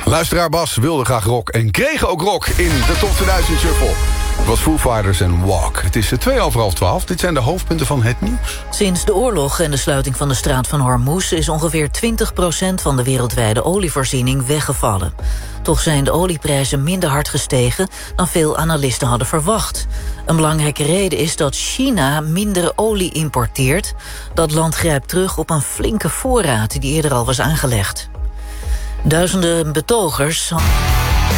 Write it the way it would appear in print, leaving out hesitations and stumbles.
Luisteraar Bas wilde graag rock en kreeg ook rock in de Top 2000 Shuffle. Het was Foo Fighters en Walk. Het is 12:02. Dit zijn de hoofdpunten van het nieuws. Sinds de oorlog en de sluiting van de straat van Hormuz is ongeveer 20% van de wereldwijde olievoorziening weggevallen. Toch zijn de olieprijzen minder hard gestegen dan veel analisten hadden verwacht. Een belangrijke reden is dat China minder olie importeert. Dat land grijpt terug op een flinke voorraad die eerder al was aangelegd. Duizenden betogers